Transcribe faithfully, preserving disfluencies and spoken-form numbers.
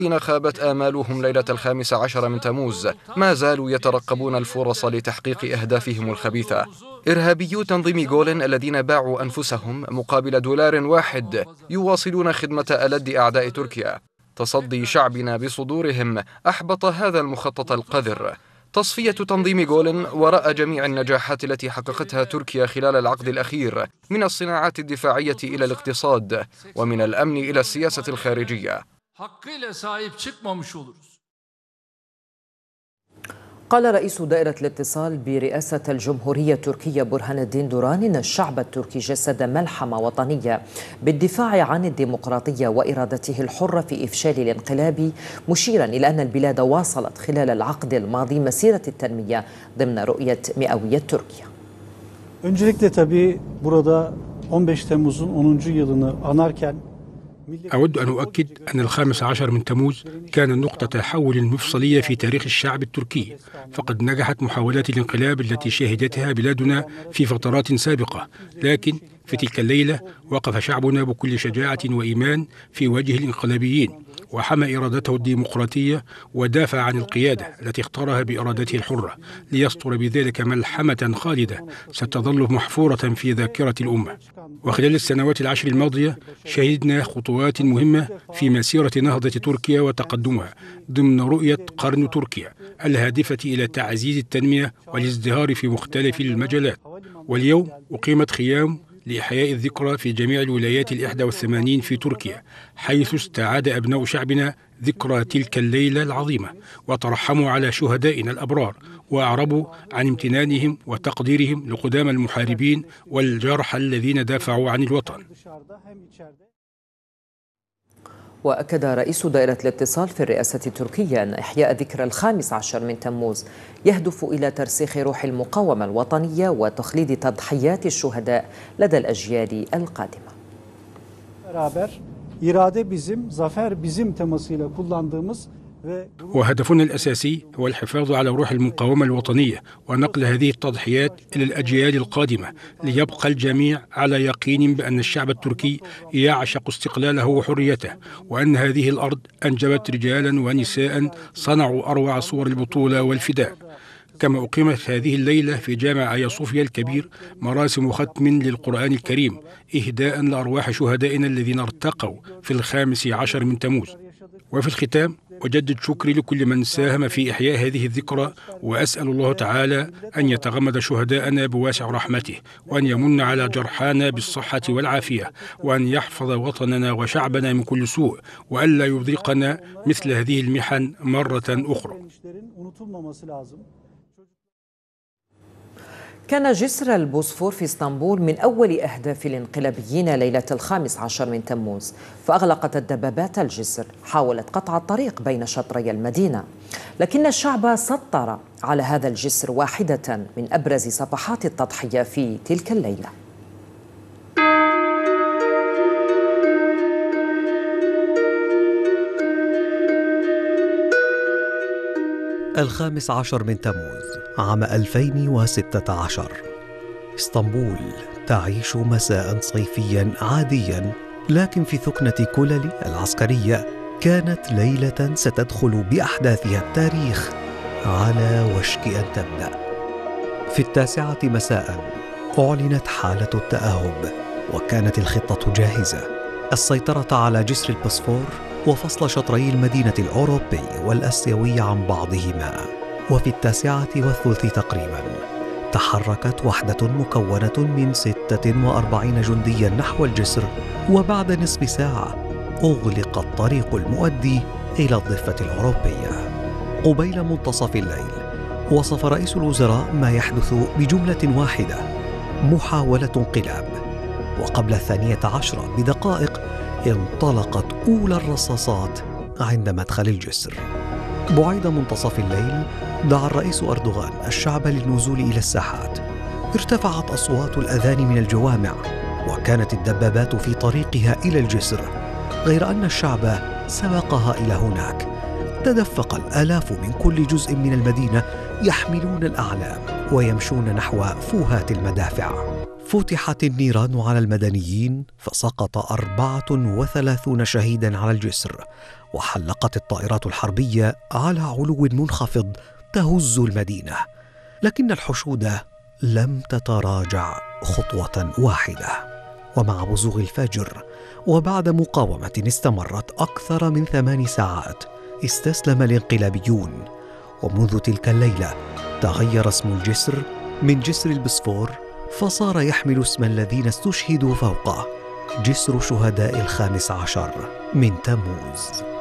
حين خابت آمالهم ليلة الخامس عشر من تموز ما زالوا يترقبون الفرص لتحقيق أهدافهم الخبيثة. إرهابيو تنظيم جولن الذين باعوا أنفسهم مقابل دولار واحد يواصلون خدمة ألد أعداء تركيا. تصدي شعبنا بصدورهم أحبط هذا المخطط القذر. تصفية تنظيم جولن وراء جميع النجاحات التي حققتها تركيا خلال العقد الأخير، من الصناعات الدفاعية إلى الاقتصاد ومن الأمن إلى السياسة الخارجية. قال رئيس دائرة الاتصال برئاسة الجمهورية التركية برهان الدين دوران إن الشعب التركي جسد ملحمة وطنية بالدفاع عن الديمقراطية وإرادته الحرة في إفشال الانقلاب، مشيرا إلى أن البلاد واصلت خلال العقد الماضي مسيرة التنمية ضمن رؤية مئوية تركيا. Öncelikle tabii burada on beş Temmuz'un onuncu yılını anarken أود أن أؤكد أن الخامس عشر من تموز كان نقطة تحول مفصلية في تاريخ الشعب التركي، فقد نجحت محاولات الانقلاب التي شهدتها بلادنا في فترات سابقة، لكن في تلك الليلة وقف شعبنا بكل شجاعة وإيمان في وجه الانقلابيين وحمى إرادته الديمقراطية ودافع عن القيادة التي اختارها بإرادته الحرة، ليسطر بذلك ملحمة خالدة ستظل محفورة في ذاكرة الأمة. وخلال السنوات العشر الماضية شهدنا خطوات مهمة في مسيرة نهضة تركيا وتقدمها ضمن رؤية قرن تركيا الهادفة إلى تعزيز التنمية والازدهار في مختلف المجالات. واليوم أقيمت خيام لإحياء الذكرى في جميع الولايات الإحدى والثمانين في تركيا، حيث استعاد أبناء شعبنا ذكرى تلك الليلة العظيمة وترحموا على شهدائنا الأبرار وأعربوا عن امتنانهم وتقديرهم لقدام المحاربين والجرحى الذين دافعوا عن الوطن. وأكد رئيس دائرة الاتصال في الرئاسة التركية أن إحياء ذكرى الخامس عشر من تموز يهدف إلى ترسيخ روح المقاومة الوطنية وتخليد تضحيات الشهداء لدى الأجيال القادمة. وهدفنا الأساسي هو الحفاظ على روح المقاومة الوطنية ونقل هذه التضحيات إلى الأجيال القادمة، ليبقى الجميع على يقين بأن الشعب التركي يعشق استقلاله وحريته، وأن هذه الأرض أنجبت رجالا ونساء صنعوا أروع صور البطولة والفداء. كما أقيمت هذه الليلة في جامع آيا صوفيا الكبير مراسم ختم للقرآن الكريم إهداء لأرواح شهدائنا الذين ارتقوا في الخامس عشر من تموز. وفي الختام أجدد شكري لكل من ساهم في إحياء هذه الذكرى، وأسأل الله تعالى أن يتغمد شهداءنا بواسع رحمته، وأن يمن على جرحانا بالصحة والعافية، وأن يحفظ وطننا وشعبنا من كل سوء، وألا يذيقنا مثل هذه المحن مرة أخرى. كان جسر البوسفور في اسطنبول من أول أهداف الانقلابيين ليلة الخامس عشر من تموز، فأغلقت الدبابات الجسر، حاولت قطع الطريق بين شطري المدينة، لكن الشعب سطر على هذا الجسر واحدة من أبرز صفحات التضحية في تلك الليلة. الخامس عشر من تموز عام ألفين وستة عشر، اسطنبول تعيش مساء صيفيا عاديا، لكن في ثكنة كولالي العسكرية كانت ليلة ستدخل بأحداثها التاريخ على وشك أن تبدأ. في التاسعة مساء أعلنت حالة التأهب، وكانت الخطة جاهزة: السيطرة على جسر البوسفور وفصل شطري المدينة الأوروبي والآسيوي عن بعضهما. وفي التاسعة والثلث تقريبا تحركت وحدة مكونة من ستة وأربعين جنديا نحو الجسر، وبعد نصف ساعة أغلق الطريق المؤدي إلى الضفة الأوروبية. قبيل منتصف الليل وصف رئيس الوزراء ما يحدث بجملة واحدة: محاولة انقلاب. وقبل الثانية عشرة بدقائق انطلقت أولى الرصاصات عند مدخل الجسر. بعيد منتصف الليل دعا الرئيس أردوغان الشعب للنزول إلى الساحات. ارتفعت أصوات الأذان من الجوامع، وكانت الدبابات في طريقها إلى الجسر، غير أن الشعب سبقها إلى هناك. تدفق الآلاف من كل جزء من المدينة يحملون الأعلام ويمشون نحو فوهات المدافع. فتحت النيران على المدنيين، فسقط أربعة وثلاثون شهيدا على الجسر، وحلقت الطائرات الحربية على علو منخفض تهز المدينة، لكن الحشود لم تتراجع خطوة واحدة. ومع بزوغ الفجر وبعد مقاومة استمرت أكثر من ثمان ساعات استسلم الانقلابيون، ومنذ تلك الليلة تغير اسم الجسر من جسر البسفور فصار يحمل اسم الذين استشهدوا فوقه، جسر شهداء الخامس عشر من تموز.